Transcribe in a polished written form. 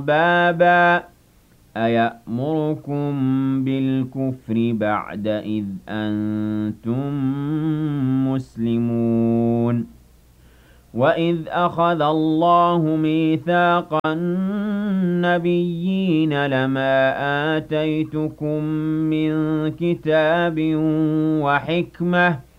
أَرْبَابًا أَيَأْمُرُكُم بِالْكُفْرِ بَعْدَ إِذْ أَنتُم مُّسْلِمُونَ وَإِذْ أَخَذَ اللَّهُ مِيثَاقَ النَّبِيِّينَ لَمَا آتَيْتُكُم مِّن كِتَابٍ وَحِكْمَةٍ